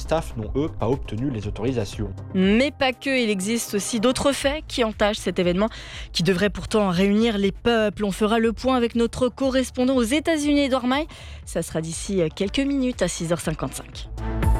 staff n'ont eux pas obtenu les autorisations. Mais pas que, il existe aussi d'autres faits qui entachent cet événement qui devrait pourtant réunir les peuples. On fera le point avec notre correspondant aux États-Unis, Edouard Maille. Ça sera d'ici quelques minutes à 6h55.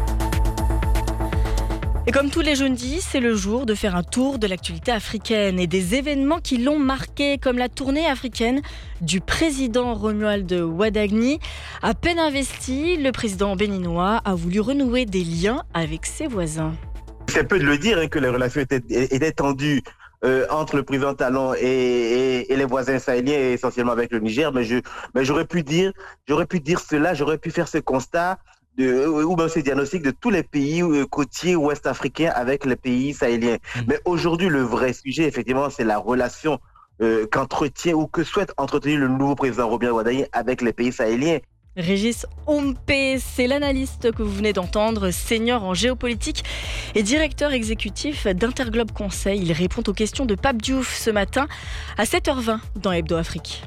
Et comme tous les jeudis, c'est le jour de faire un tour de l'actualité africaine et des événements qui l'ont marqué, comme la tournée africaine du président Romuald Wadagni. À peine investi, le président béninois a voulu renouer des liens avec ses voisins. C'est peu de le dire que les relations étaient tendues entre le président Talon et les voisins sahéliens, et essentiellement avec le Niger. Mais j'aurais pu dire cela, j'aurais pu faire ce constat ou même ce diagnostic de tous les pays côtiers ouest-africains avec les pays sahéliens. Mais aujourd'hui, le vrai sujet, effectivement, c'est la relation qu'entretient ou que souhaite entretenir le nouveau président Romuald Wadagni avec les pays sahéliens. Régis Ompé, c'est l'analyste que vous venez d'entendre, senior en géopolitique et directeur exécutif d'Interglobe Conseil. Il répond aux questions de Pape Diouf ce matin à 7h20 dans Hebdo Afrique.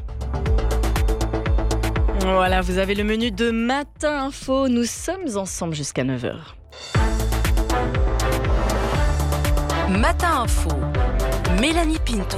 Voilà, vous avez le menu de Matin Info. Nous sommes ensemble jusqu'à 9h. Matin Info, Mélanie Pinto.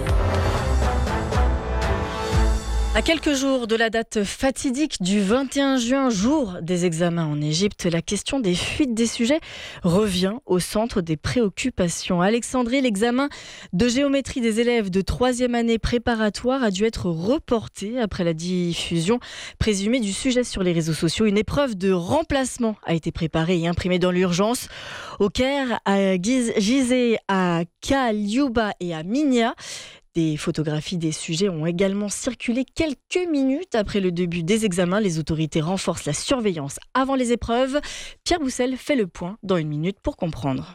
À quelques jours de la date fatidique du 21 juin, jour des examens en Égypte, la question des fuites des sujets revient au centre des préoccupations. À Alexandrie, l'examen de géométrie des élèves de 3e année préparatoire a dû être reporté après la diffusion présumée du sujet sur les réseaux sociaux. Une épreuve de remplacement a été préparée et imprimée dans l'urgence. Au Caire, à Gizeh, à Kaliouba et à Minya, des photographies des sujets ont également circulé quelques minutes après le début des examens. Les autorités renforcent la surveillance avant les épreuves. Pierre Boussel fait le point dans une minute pour comprendre.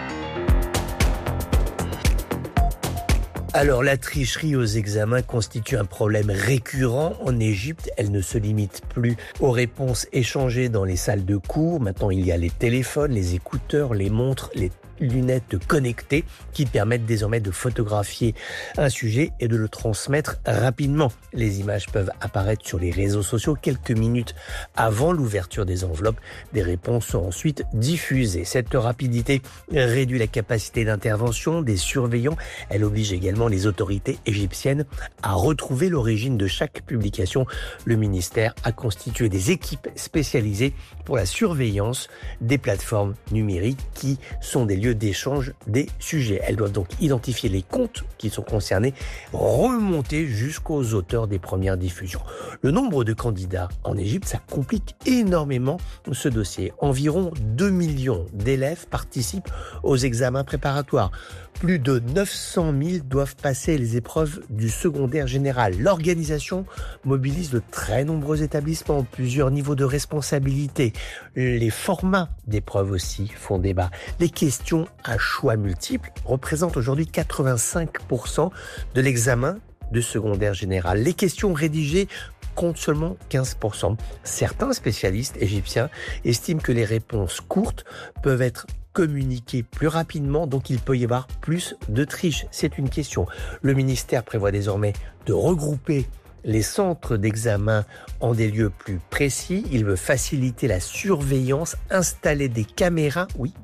Alors, la tricherie aux examens constitue un problème récurrent en Égypte. Elle ne se limite plus aux réponses échangées dans les salles de cours. Maintenant, il y a les téléphones, les écouteurs, les montres, les lunettes connectées qui permettent désormais de photographier un sujet et de le transmettre rapidement. Les images peuvent apparaître sur les réseaux sociaux quelques minutes avant l'ouverture des enveloppes. Des réponses sont ensuite diffusées. Cette rapidité réduit la capacité d'intervention des surveillants. Elle oblige également les autorités égyptiennes à retrouver l'origine de chaque publication. Le ministère a constitué des équipes spécialisées pour la surveillance des plateformes numériques qui sont des lieux d'échange des sujets. Elles doivent donc identifier les comptes qui sont concernés, remonter jusqu'aux auteurs des premières diffusions. Le nombre de candidats en Égypte, ça complique énormément ce dossier. Environ 2 millions d'élèves participent aux examens préparatoires. Plus de 900 000 doivent passer les épreuves du secondaire général. L'organisation mobilise de très nombreux établissements, plusieurs niveaux de responsabilité. Les formats d'épreuves aussi font débat. Les questions à choix multiples représentent aujourd'hui 85% de l'examen de secondaire général. Les questions rédigées comptent seulement 15%. Certains spécialistes égyptiens estiment que les réponses courtes peuvent être communiquer plus rapidement, donc il peut y avoir plus de triche. C'est une question. Le ministère prévoit désormais de regrouper les centres d'examen en des lieux plus précis. Il veut faciliter la surveillance, installer des caméras,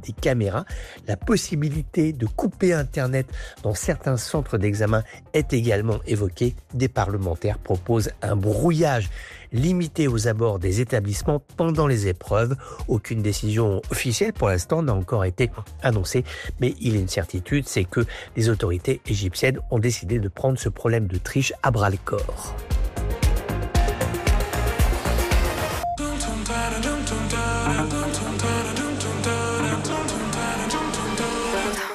La possibilité de couper Internet dans certains centres d'examen est également évoquée. Des parlementaires proposent un brouillage limité aux abords des établissements pendant les épreuves. Aucune décision officielle pour l'instant n'a encore été annoncée, mais il y a une certitude, c'est que les autorités égyptiennes ont décidé de prendre ce problème de triche à bras-le-corps.